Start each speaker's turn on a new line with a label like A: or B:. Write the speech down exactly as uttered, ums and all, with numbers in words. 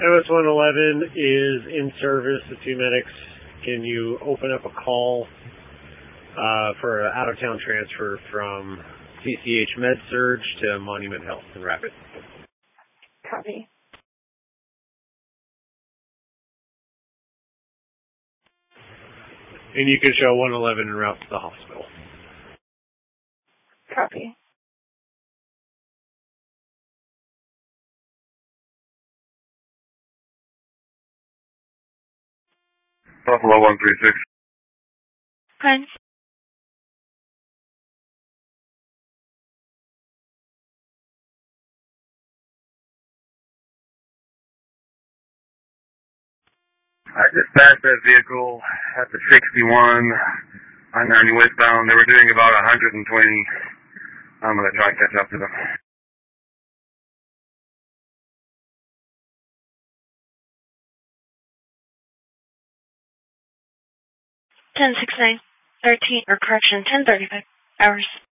A: M S one eleven is in service. The two medics, can you open up a call uh, for an out-of-town transfer from C C H Med-Surg to Monument Health in Rapid?
B: Copy.
A: And you can show one eleven en route to the hospital.
B: Copy.
C: Buffalo one three six.
B: Fine.
C: I just passed that vehicle at the sixty-one on ninety westbound. They were doing about one hundred twenty. I'm going to try and catch up to them.
B: ten six nine, thirteen, or correction, ten thirty-five hours.